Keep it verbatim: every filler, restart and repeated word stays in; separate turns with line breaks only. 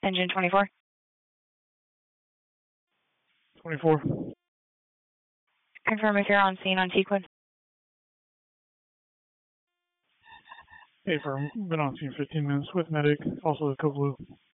Engine twenty-four.
twenty-four.
Confirm if you're on scene on Tequin.
Hey, firm. Been on scene fifteen minutes with medic, also the Code Blue.